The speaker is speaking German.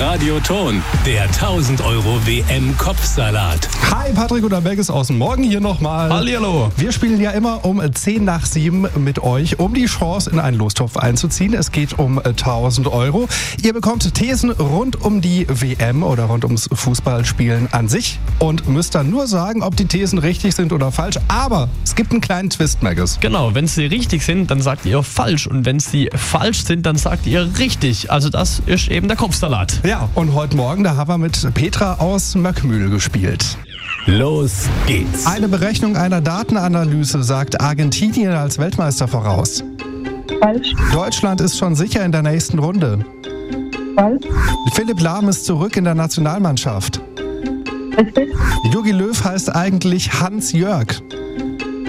Radioton, der 1000 Euro WM-Kopfsalat. Hi, Patrick und Belges aus dem Morgen hier nochmal. Hallihallo. Wir spielen ja immer um 10 nach 7 mit euch, um die Chance in einen Lostopf einzuziehen. Es geht um 1000 Euro. Ihr bekommt Thesen rund um die WM oder rund ums Fußballspielen an sich und müsst dann nur sagen, ob die Thesen richtig sind oder falsch. Aber es gibt einen kleinen Twist, Magus. Genau, wenn sie richtig sind, dann sagt ihr falsch. Und wenn sie falsch sind, dann sagt ihr richtig. Also das ist eben der Kopfsalat. Ja, und heute Morgen, da haben wir mit Petra aus Möckmühl gespielt. Los geht's. Eine Berechnung einer Datenanalyse sagt Argentinien als Weltmeister voraus. Falsch. Deutschland ist schon sicher in der nächsten Runde. Falsch. Philipp Lahm ist zurück in der Nationalmannschaft. Richtig. Jogi Löw heißt eigentlich Hans Jörg.